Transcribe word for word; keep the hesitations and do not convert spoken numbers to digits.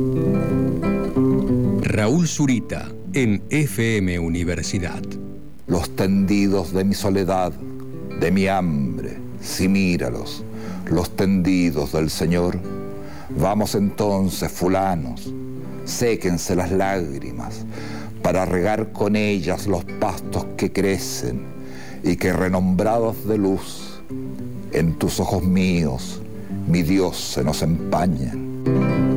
Raúl Zurita en F M Universidad. Los tendidos de mi soledad, de mi hambre, sí, míralos, los tendidos del Señor. Vamos entonces, fulanos, séquense las lágrimas para regar con ellas los pastos que crecen y que, renombrados de luz, en tus ojos míos, mi Dios, se nos empañan.